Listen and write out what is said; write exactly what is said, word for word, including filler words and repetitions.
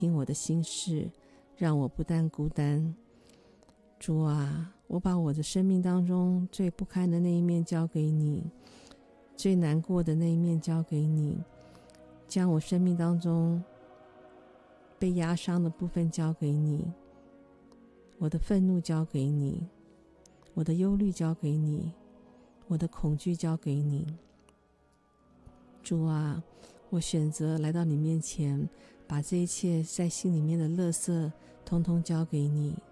听我的心事，让我不但孤单。主啊，我把我的生命当中最不堪的那一面交给你，最难过的那一面交给你，将我生命当中被压伤的部分交给你，我的愤怒交给你，我的忧虑交给你，我的恐惧交给你。主啊，我选择来到你面前，把这一切在心里面的垃圾通通交给你。